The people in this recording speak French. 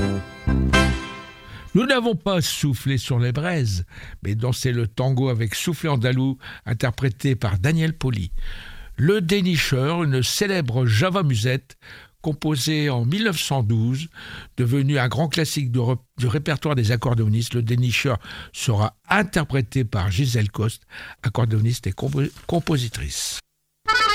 Nous n'avons pas soufflé sur les braises, mais dansé le tango avec Soufflé andalou, interprété par Daniel Poli. Le Dénicheur, une célèbre Java musette, composée en 1912, devenue un grand classique du répertoire des accordéonistes. Le Dénicheur sera interprété par Gisèle Coste, accordéoniste et compositrice.